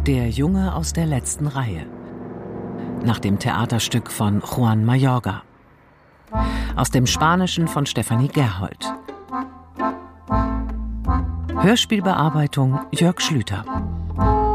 Der Junge aus der letzten Reihe. Nach dem Theaterstück von Juan Mayorga. Aus dem Spanischen von Stefanie Gerhold. Hörspielbearbeitung Jörg Schlüter.